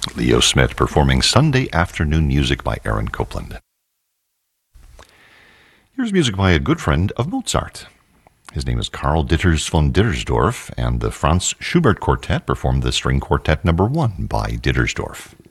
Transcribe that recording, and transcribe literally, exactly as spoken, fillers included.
Leo Smith performing Sunday Afternoon Music by Aaron Copland. Here's music by a good friend of Mozart. His name is Karl Ditters von Dittersdorf, and the Franz Schubert Quartet performed the String Quartet Number One by Dittersdorf.